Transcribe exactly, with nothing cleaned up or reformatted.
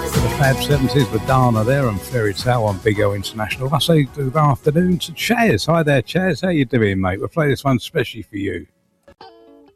The Fab seventies with Dana there and Fairy Tale on Big O International. I say good afternoon to Chaz. Hi there, Chaz. How you doing, mate? We'll play this one especially for you.